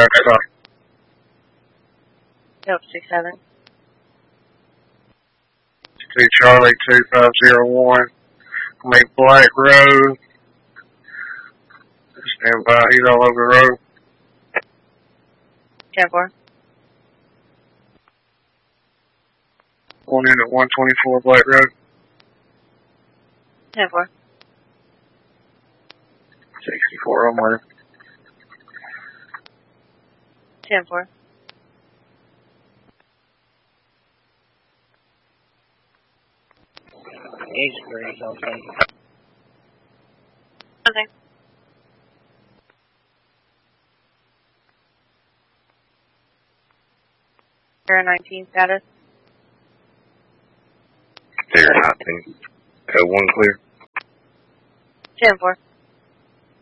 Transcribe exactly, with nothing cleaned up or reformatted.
Contact off. Delta six seven. two Charlie two five zero one. Make Black Road. Stand by. He's all over the road. ten four. Going in at one twenty-four Black Road. ten four. sixty-four on where? ten four. Eight degrees, okay. Nothing. Zero nineteen status. Zero nineteen. Code one clear. ten four.